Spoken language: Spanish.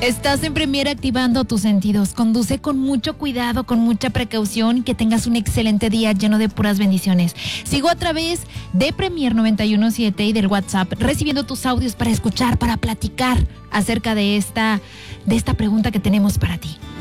Estás en Premier activando tus sentidos. Conduce con mucho cuidado, con mucha precaución y que tengas un excelente día lleno de puras bendiciones. Sigo a través de Premier 917 y del WhatsApp recibiendo tus audios para escuchar, para platicar acerca de esta pregunta que tenemos para ti.